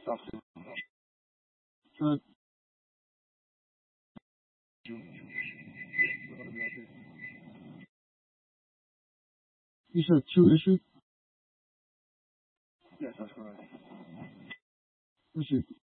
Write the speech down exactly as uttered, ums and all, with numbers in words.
something. But you said two issues? Yes, that's correct. Let's see.